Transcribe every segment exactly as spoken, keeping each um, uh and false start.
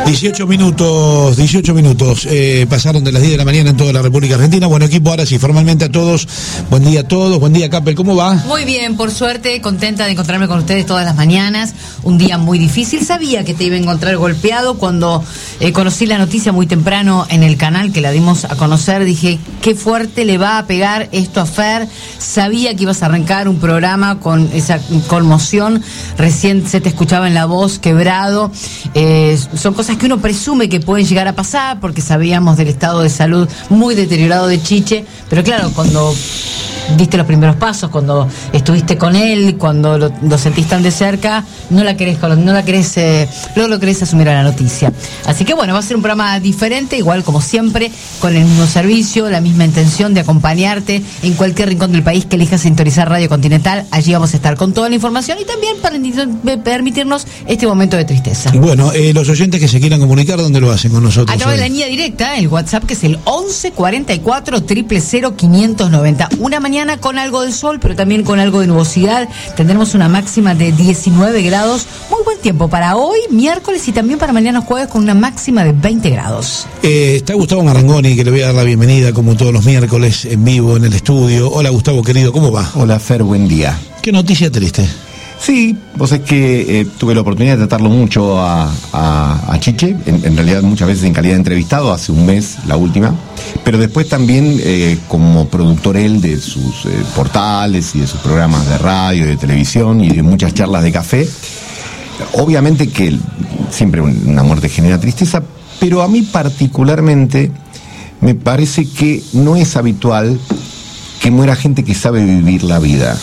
dieciocho minutos, dieciocho minutos eh, pasaron de las diez de la mañana en toda la República Argentina. Bueno, equipo, ahora sí, formalmente a todos, buen día a todos, buen día, Capel, ¿cómo va? Muy bien, por suerte, contenta de encontrarme con ustedes todas las mañanas, un día muy difícil. Sabía que te iba a encontrar golpeado cuando eh, conocí la noticia muy temprano en el canal, que la dimos a conocer. Dije, qué fuerte le va a pegar esto a Fer. Sabía que ibas a arrancar un programa con esa conmoción, recién se te escuchaba en la voz, quebrado. Eh, son cosas que uno presume que pueden llegar a pasar, porque sabíamos del estado de salud muy deteriorado de Chiche, pero claro, cuando diste los primeros pasos, cuando estuviste con él, cuando lo, lo sentís tan de cerca, no la querés, no la querés, eh, luego lo querés asumir a la noticia. Así que bueno, va a ser un programa diferente, igual como siempre, con el mismo servicio, la misma intención de acompañarte en cualquier rincón del país que elijas sintonizar Radio Continental. Allí vamos a estar con toda la información y también para permitirnos este momento de tristeza. Bueno, eh, los oyentes que se quieran comunicar, ¿dónde lo hacen con nosotros? A través de la línea directa, el WhatsApp, que es el once cuarenta y cuatro, cero cero cero, quinientos noventa. Una mañana con algo de sol, pero también con algo de nubosidad. Tendremos una máxima de diecinueve grados. Muy buen tiempo para hoy, miércoles, y también para mañana jueves, con una máxima de veinte grados. Eh, está Gustavo Marangoni, que le voy a dar la bienvenida, como todos los miércoles, en vivo en el estudio. Hola, Gustavo, querido, ¿cómo va? Hola, Fer, buen día. ¿Qué noticia triste? Sí, vos es que eh, tuve la oportunidad de tratarlo mucho a, a, a Chiche, en, en realidad muchas veces en calidad de entrevistado, hace un mes, la última, pero después también eh, como productor él de sus eh, portales y de sus programas de radio, de televisión y de muchas charlas de café. Obviamente que siempre una muerte genera tristeza, pero a mí particularmente me parece que no es habitual que muera gente que sabe vivir la vida,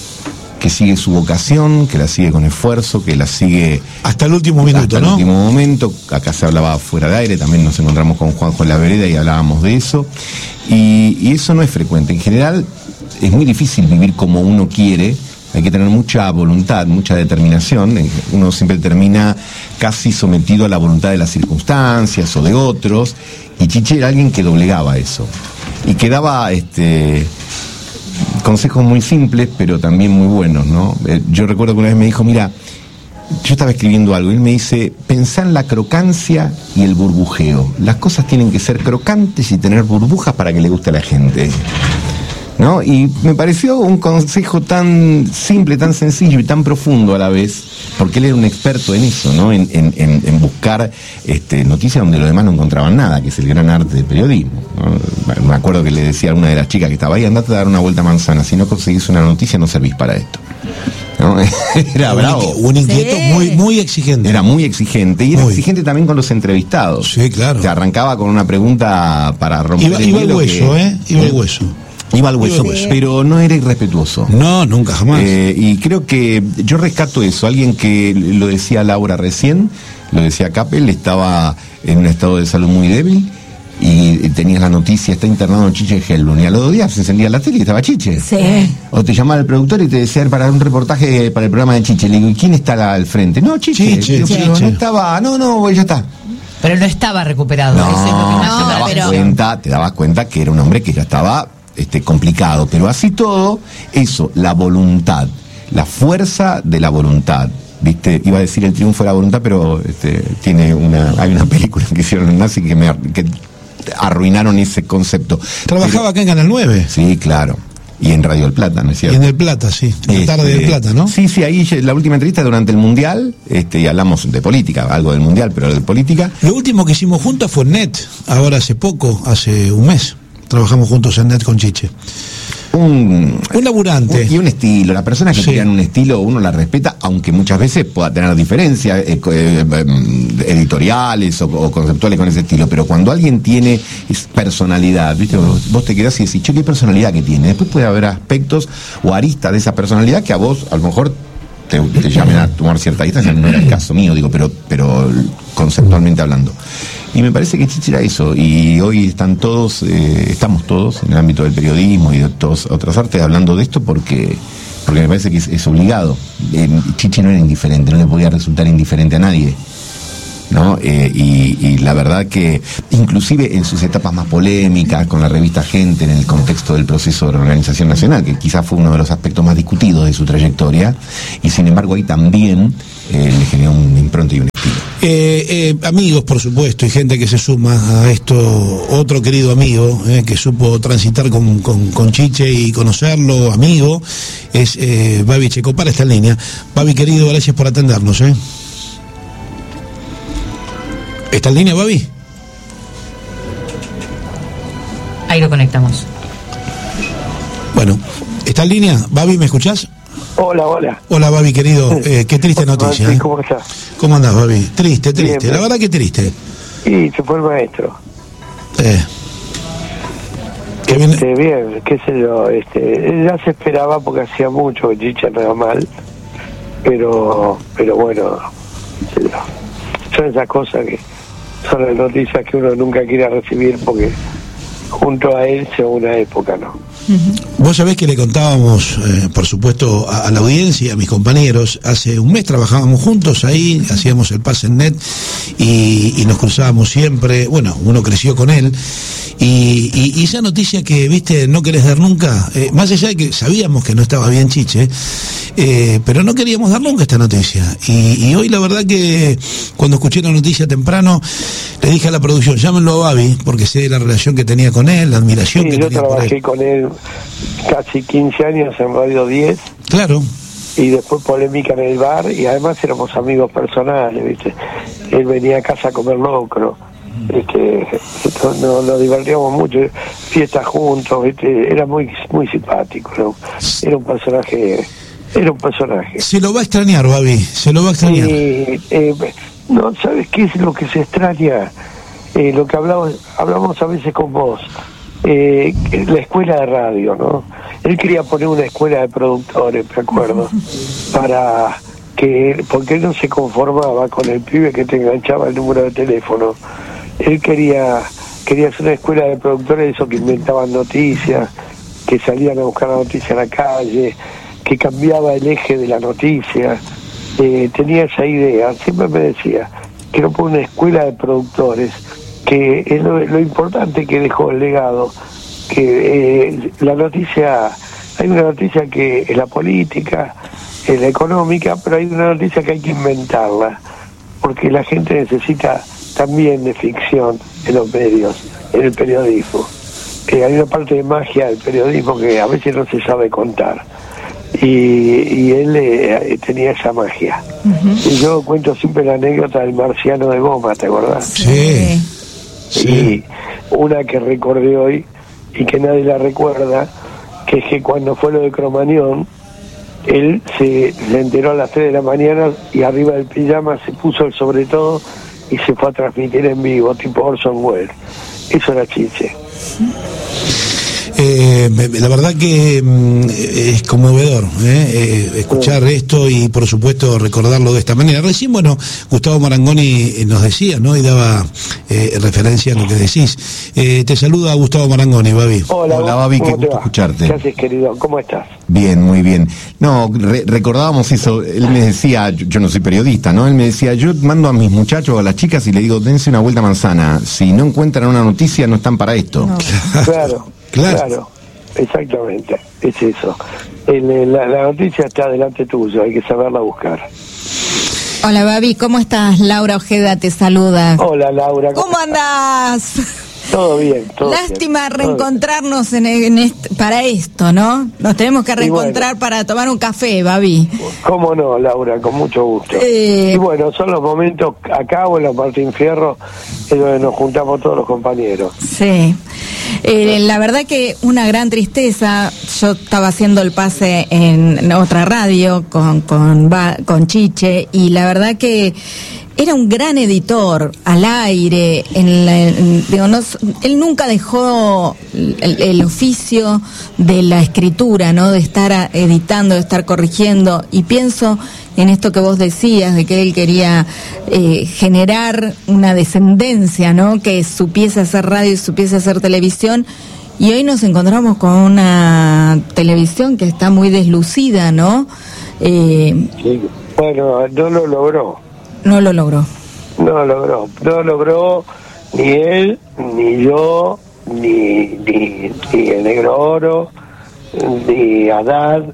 que sigue su vocación, que la sigue con esfuerzo, que la sigue hasta el último minuto, hasta ¿no? el último momento. Acá se hablaba fuera de aire, también nos encontramos con Juanjo en la vereda y hablábamos de eso. Y, y eso no es frecuente. En general es muy difícil vivir como uno quiere. Hay que tener mucha voluntad, mucha determinación. Uno siempre termina casi sometido a la voluntad de las circunstancias o de otros. Y Chiche era alguien que doblegaba eso. Y que daba este consejos muy simples, pero también muy buenos, ¿no? Eh, yo recuerdo que una vez me dijo, mira, yo estaba escribiendo algo, y él me dice, pensá en la crocancia y el burbujeo. Las cosas tienen que ser crocantes y tener burbujas para que le guste a la gente, ¿no? Y me pareció un consejo tan simple, tan sencillo y tan profundo a la vez, porque él era un experto en eso, ¿no? En, en, en, en buscar este, noticias donde los demás no encontraban nada, que es el gran arte del periodismo, ¿no? Me acuerdo que le decía a una de las chicas que estaba ahí, andate a dar una vuelta a manzana, si no conseguís una noticia no servís para esto, ¿no? Era bravo. Un inquieto sí. muy, muy exigente. Era muy exigente, y era muy exigente también con los entrevistados. Sí, claro. Te arrancaba con una pregunta para romper iba, el iba el hueso, que, ¿eh? Iba el hueso. Iba al hueso, sí, pero no era irrespetuoso. No, nunca, jamás. Eh, y creo que yo rescato eso. Alguien que lo decía Laura recién, lo decía Capel, estaba en un estado de salud muy débil y tenías la noticia, está internado Chiche Helblum, y a los dos días se encendía la tele y estaba Chiche. Sí. O te llamaba el productor y te decía para un reportaje para el programa de Chiche. Le digo, ¿quién está al frente? No, Chiche. Chiche, Digo, Chiche. Pero no estaba, no, no, ya está. Pero no estaba recuperado. No, eso es lo que te, no, dabas pero... cuenta, te dabas cuenta que era un hombre que ya estaba este, complicado, pero así todo, eso, la voluntad, la fuerza de la voluntad. Viste, iba a decir el triunfo de la voluntad, pero este, tiene una, hay una película que hicieron en nazi que me que arruinaron ese concepto. Trabajaba pero, acá en Canal nueve. Sí, claro. Y en Radio del Plata, ¿no es cierto? Y en El Plata, sí. En la tarde este, del Plata, ¿no? Sí, sí, ahí la última entrevista durante el Mundial, este, y hablamos de política, algo del Mundial, pero de política. Lo último que hicimos juntos fue en Net, ahora hace poco, hace un mes. Trabajamos juntos en Net con Chiche. Un, un laburante. Un, y un estilo. Las personas que sí. crean un estilo, uno la respeta, aunque muchas veces pueda tener diferencias eh, eh, editoriales o, o conceptuales con ese estilo. Pero cuando alguien tiene personalidad, ¿viste? Vos, vos te quedás y decís, che, qué personalidad que tiene. Después puede haber aspectos o aristas de esa personalidad que a vos, a lo mejor, te, te llamen a tomar cierta distancia. No era el caso mío, digo, pero, pero conceptualmente hablando. Y me parece que Chiche era eso, y hoy están todos, eh, estamos todos en el ámbito del periodismo y de todas otras artes hablando de esto porque, porque me parece que es, es obligado. Eh, Chiche no era indiferente, no le podía resultar indiferente a nadie, ¿no? Eh, y, y la verdad que, inclusive en sus etapas más polémicas, con la revista Gente, en el contexto del proceso de reorganización nacional, que quizás fue uno de los aspectos más discutidos de su trayectoria, y sin embargo ahí también eh, le generó un impronta y un estilo. Eh, eh, amigos, por supuesto, y gente que se suma a esto, otro querido amigo eh, que supo transitar con, con, con Chiche y conocerlo, amigo, es eh, Babi Checopar, está en línea. Babi, querido, gracias por atendernos. ¿eh? ¿Está en línea, Babi? Ahí lo conectamos. Bueno, ¿está en línea? Babi, ¿me escuchás? Hola, hola. Hola, Babi, querido. Eh, qué triste noticia. ¿eh? ¿Cómo estás? ¿Cómo andás, Babi? Triste, triste. Bien, la verdad que triste. Y se fue el maestro. Eh. Que viene... Este, bien, qué sé yo. Este, ya se esperaba porque hacía mucho que Chicha andaba mal. Pero, pero bueno, qué sé yo. Son esas cosas que son las noticias que uno nunca quiere recibir porque junto a él se una época, ¿no? Vos sabés que le contábamos, eh, por supuesto, a, a la audiencia, a mis compañeros, hace un mes trabajábamos juntos ahí, hacíamos el pase en net y, y nos cruzábamos siempre, bueno, uno creció con él, y, y, y esa noticia que, viste, no querés dar nunca, eh, más allá de que sabíamos que no estaba bien Chiche, eh, pero no queríamos dar nunca esta noticia, y, y hoy la verdad que cuando escuché la noticia temprano, le dije a la producción, llámenlo a Babi, porque sé la relación que tenía con él, la admiración Sí, que yo tenía por trabajé él. con él casi quince años en Radio diez. Claro. Y después polémica en el bar, y además éramos amigos personales, ¿viste? Él venía a casa a comer locro. Este, nos, nos, nos divertíamos mucho, fiestas juntos, ¿viste? Era muy muy simpático, ¿no? Era un personaje, era un personaje. Se lo va a extrañar, Babi, se lo va a extrañar. Y, eh, no, ¿sabes qué es lo que se extraña? Eh, lo que hablamos, hablamos a veces con vos. Eh, la escuela de radio, ¿no? Él quería poner una escuela de productores, me acuerdo, para que, porque él no se conformaba con el pibe que te enganchaba el número de teléfono. Él quería quería hacer una escuela de productores, eso que inventaban noticias, que salían a buscar la noticia a la calle, que cambiaba el eje de la noticia. Eh, tenía esa idea, siempre me decía, quiero poner una escuela de productores, que es lo, lo importante que dejó el legado, que eh, la noticia, hay una noticia que es la política, es la económica, pero hay una noticia que hay que inventarla, porque la gente necesita también de ficción en los medios, en el periodismo. Eh, hay una parte de magia del periodismo que a veces no se sabe contar. Y, y él eh, tenía esa magia. Uh-huh. Y yo cuento siempre la anécdota del marciano de Goma, ¿te acordás? Sí. Sí. Y una que recordé hoy y que nadie la recuerda, que es que cuando fue lo de Cromañón, él se, se enteró a las tres de la mañana y arriba del pijama se puso el sobre todo y se fue a transmitir en vivo, tipo Orson Welles. Eso era Chiche. Eh, la verdad que mm, es conmovedor ¿eh? Eh, escuchar sí. esto y por supuesto recordarlo de esta manera. Recién, bueno, Gustavo Marangoni nos decía, ¿no? Y daba eh, referencia a lo que decís. Eh, te saluda Gustavo Marangoni, Babi. Hola, Hola Babi, qué gusto escucharte. ¿Qué haces, querido? ¿Cómo estás? Bien, muy bien. No, re- recordábamos eso, él me decía, yo, yo no soy periodista, ¿no? Él me decía, yo mando a mis muchachos, a las chicas y le digo, dense una vuelta a manzana. Si no encuentran una noticia, no están para esto. No. Claro. Claro. Claro, exactamente, es eso. El, la, la noticia está delante tuyo, hay que saberla buscar. Hola Babi, ¿cómo estás? Laura Ojeda te saluda. Hola Laura. ¿Cómo, ¿Cómo andás? Todo bien, todo Lástima bien, reencontrarnos todo en, en este, para esto, ¿no? Nos tenemos que reencontrar bueno, para tomar un café, Babi. Cómo no, Laura, con mucho gusto. Eh... Y bueno, son los momentos acá o en los Martín Fierro, es donde nos juntamos todos los compañeros. Sí. Eh, la verdad que una gran tristeza. Yo estaba haciendo el pase en otra radio con, con, con Chiche y la verdad que era un gran editor al aire. En la, en, digo, no, él nunca dejó el, el oficio de la escritura, ¿no? De estar editando, de estar corrigiendo. Y pienso en esto que vos decías, de que él quería eh, generar una descendencia, ¿no? Que supiese hacer radio y supiese hacer televisión. Y hoy nos encontramos con una televisión que está muy deslucida, ¿no? Eh, sí, bueno, no lo logró. No lo logró. No lo logró. No logró ni él, ni yo, ni, ni, ni el Negro Oro, ni Haddad,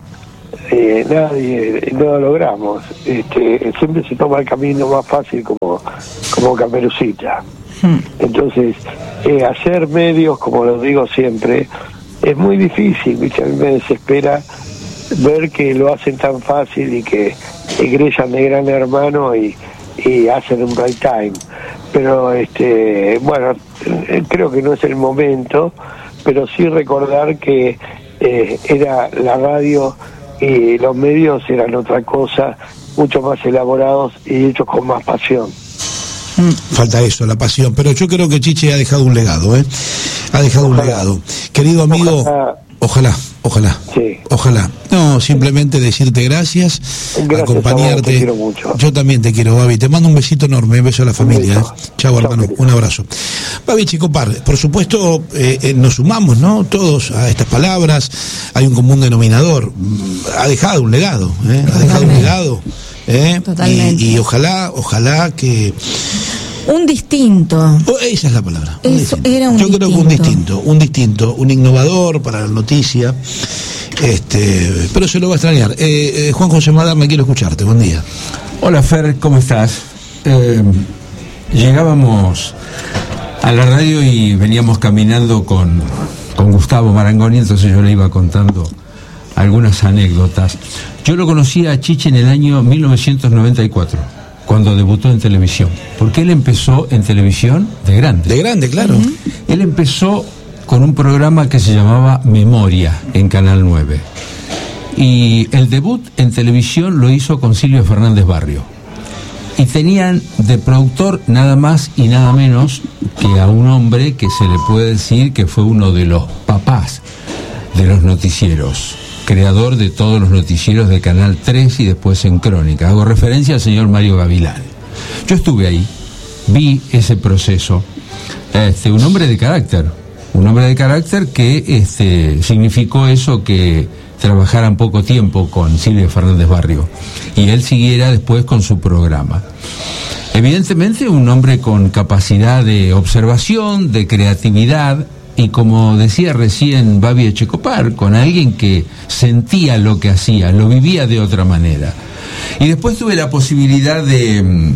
eh, nadie, no lo logramos. Este, siempre se toma el camino más fácil como, como Caperucita. Entonces, eh, hacer medios, como lo digo siempre, es muy difícil, ¿viste? A mí me desespera ver que lo hacen tan fácil y que egresan de Gran Hermano y, y hacen un right time. Pero, este, bueno, eh, creo que no es el momento, pero sí recordar que eh, era la radio y los medios eran otra cosa, mucho más elaborados y hechos con más pasión. Falta eso, la pasión. Pero yo creo que Chiche ha dejado un legado, ¿eh? Ha dejado ojalá. un legado. Querido amigo, ojalá, ojalá, ojalá. Sí. Ojalá. No, simplemente decirte gracias, gracias acompañarte. Te quiero mucho. Yo también te quiero, Babi. Te mando un besito enorme, un beso a la un familia. ¿eh? Chao, hermano. Querido. Un abrazo. Babi Checopar, por supuesto, eh, eh, nos sumamos, ¿no? Todos a estas palabras. Hay un común denominador. Ha dejado un legado, ¿eh? Ha dejado un legado. ¿Eh? Totalmente. Y, y ojalá, ojalá que... Un distinto. Oh, esa es la palabra. Un Eso era un Yo distinto. creo que un distinto, un distinto, un innovador para la noticia. Este, pero se lo va a extrañar. Eh, eh, Juan José Madar, me quiero escucharte. Buen día. Hola Fer, ¿cómo estás? Eh, llegábamos a la radio y veníamos caminando con, con Gustavo Marangoni, entonces yo le iba contando algunas anécdotas. Yo lo conocí a Chiche en el año mil novecientos noventa y cuatro, cuando debutó en televisión, porque él empezó en televisión de grande. De grande, claro. Uh-huh. Él empezó con un programa que se llamaba Memoria en Canal nueve. Y el debut en televisión lo hizo con Silvio Fernández Barrio. Y tenían de productor nada más y nada menos que a un hombre que se le puede decir que fue uno de los papás de los noticieros, creador de todos los noticieros de Canal tres y después en Crónica. Hago referencia al señor Mario Gavilán. Yo estuve ahí, vi ese proceso. Este, un hombre de carácter, un hombre de carácter que este, significó eso, que trabajaran poco tiempo con Silvio Fernández Barrio y él siguiera después con su programa. Evidentemente un hombre con capacidad de observación, de creatividad, y como decía recién Babi Checopar, con alguien que sentía lo que hacía, lo vivía de otra manera. Y después tuve la posibilidad de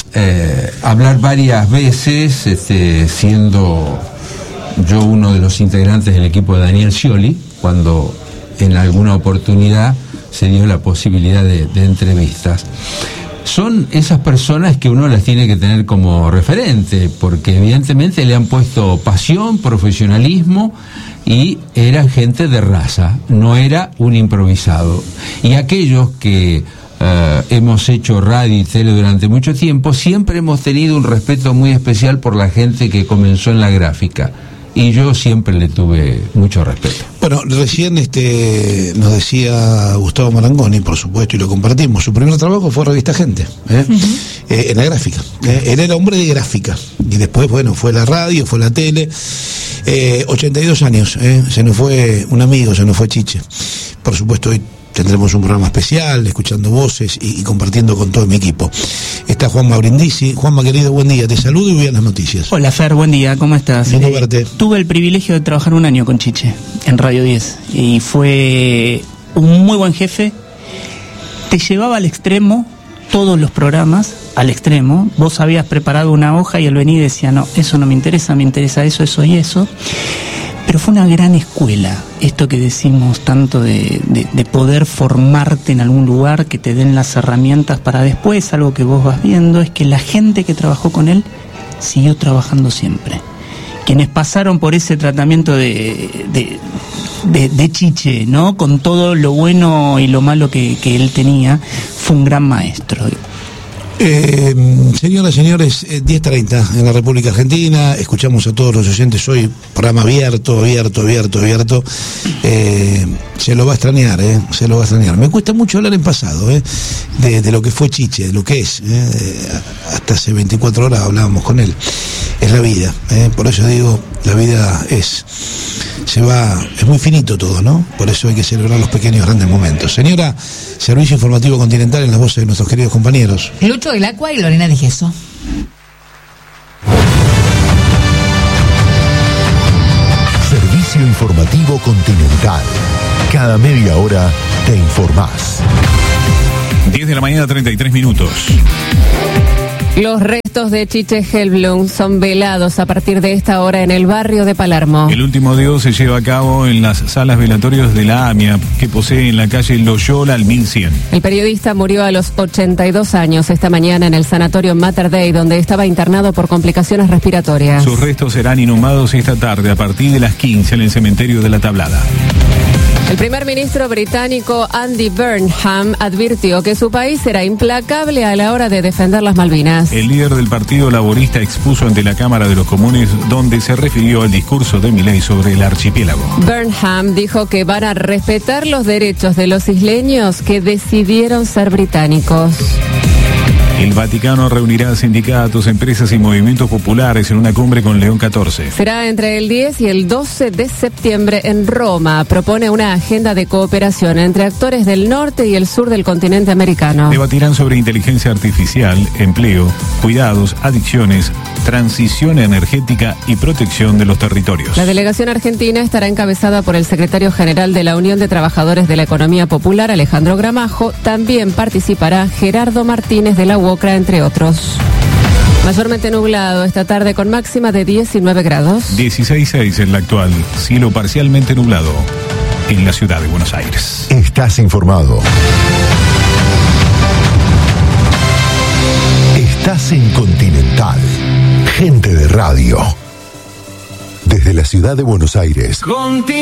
eh, hablar varias veces, este, siendo yo uno de los integrantes del equipo de Daniel Scioli, cuando en alguna oportunidad se dio la posibilidad de, de entrevistas. Son esas personas que uno las tiene que tener como referente, porque evidentemente le han puesto pasión, profesionalismo, y eran gente de raza, no era un improvisado. Y aquellos que uh, hemos hecho radio y tele durante mucho tiempo, siempre hemos tenido un respeto muy especial por la gente que comenzó en la gráfica. Y yo siempre le tuve mucho respeto. Bueno, recién este nos decía Gustavo Marangoni, por supuesto, y lo compartimos. Su primer trabajo fue Revista Gente, ¿eh? Uh-huh. eh, en la gráfica. Eh, él era hombre de gráfica. Y después, bueno, fue la radio, fue la tele. Eh, ochenta y dos años, ¿eh? Se nos fue un amigo, se nos fue Chiche. Por supuesto, hoy tendremos un programa especial, escuchando voces y, y compartiendo con todo mi equipo. Está Juanma Brindisi. Juanma, querido, buen día. Te saludo y voy a las noticias. Hola, Fer, buen día. ¿Cómo estás? Lindo eh, verte. Tuve el privilegio de trabajar un año con Chiche en Radio diez y fue un muy buen jefe. Te llevaba al extremo todos los programas, al extremo. Vos habías preparado una hoja y él venía y decía, no, eso no me interesa, me interesa eso, eso y eso. Pero fue una gran escuela, esto que decimos tanto de, de, de poder formarte en algún lugar, que te den las herramientas para después. Algo que vos vas viendo es que la gente que trabajó con él siguió trabajando siempre. Quienes pasaron por ese tratamiento de, de, de, de Chiche, ¿no? Con todo lo bueno y lo malo que, que él tenía, fue un gran maestro. Eh, señoras y señores, eh, diez treinta en la República Argentina. Escuchamos a todos los oyentes hoy, programa abierto, abierto, abierto, abierto. Eh, se lo va a extrañar, eh, se lo va a extrañar. Me cuesta mucho hablar en pasado, eh, de, de lo que fue Chiche, de lo que es. Eh, hasta hace veinticuatro horas hablábamos con él. Es la vida, eh, por eso digo, la vida es, se va, es muy finito todo, ¿no? Por eso hay que celebrar los pequeños grandes momentos. Señora, Servicio Informativo Continental, en las voces de nuestros queridos compañeros. Lucho del Acua y Lorena de Gesso. Servicio Informativo Continental. Cada media hora, te informás. diez de la mañana, treinta y tres minutos. Los restos de Chiche Hellblum son velados a partir de esta hora en el barrio de Palermo. El último adiós se lleva a cabo en las salas velatorios de la AMIA, que posee en la calle Loyola al mil cien. El periodista murió a los ochenta y dos años esta mañana en el sanatorio Mater Dei, donde estaba internado por complicaciones respiratorias. Sus restos serán inhumados esta tarde a partir de las quince en el cementerio de la Tablada. El primer ministro británico Andy Burnham advirtió que su país será implacable a la hora de defender las Malvinas. El líder del Partido Laborista expuso ante la Cámara de los Comunes, donde se refirió al discurso de Milei sobre el archipiélago. Burnham dijo que van a respetar los derechos de los isleños que decidieron ser británicos. El Vaticano reunirá a sindicatos, empresas y movimientos populares en una cumbre con León catorce. Será entre el diez y el doce de septiembre en Roma. Propone una agenda de cooperación entre actores del norte y el sur del continente americano. Debatirán sobre inteligencia artificial, empleo, cuidados, adicciones, transición energética y protección de los territorios. La delegación argentina estará encabezada por el secretario general de la Unión de Trabajadores de la Economía Popular, Alejandro Gramajo. También participará Gerardo Martínez de la U O C R A, entre otros. Mayormente nublado esta tarde con máxima de diecinueve grados. dieciséis punto seis en la actual, cielo parcialmente nublado en la ciudad de Buenos Aires. Estás informado. Estás en Continental. Gente de radio. Desde la ciudad de Buenos Aires. Continental.